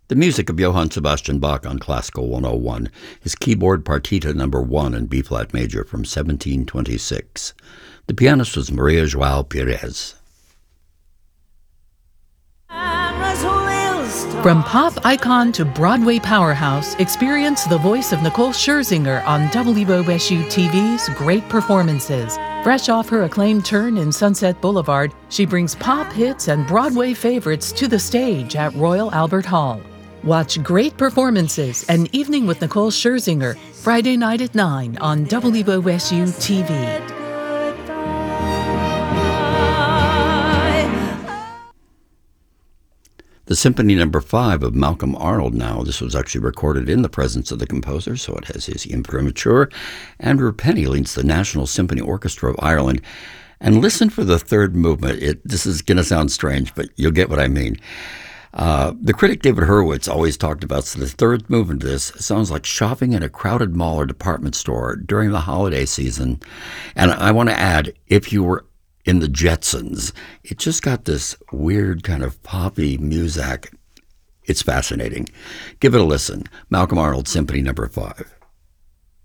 The music of Johann Sebastian Bach on Classical 101, his keyboard Partita No. 1 in B-flat major from 1726. The pianist was Maria João Pires. From pop icon to Broadway powerhouse, experience the voice of Nicole Scherzinger on WOSU TV's Great Performances. Fresh off her acclaimed turn in Sunset Boulevard, she brings pop hits and Broadway favorites to the stage at Royal Albert Hall. Watch Great Performances, An Evening with Nicole Scherzinger, Friday night at 9 on WOSU TV. The Symphony No. 5 of Malcolm Arnold now. This was actually recorded in the presence of the composer, so it has his imprimatur. Andrew Penny leads the National Symphony Orchestra of Ireland. And listen for the third movement. This is going to sound strange, but you'll get what I mean. The critic David Hurwitz always talked about the third movement of this sounds like shopping in a crowded mall or department store during the holiday season. And I want to add, if you were in the Jetsons, it just got this weird kind of poppy music. It's fascinating. Give it a listen. Malcolm Arnold, Symphony No. 5.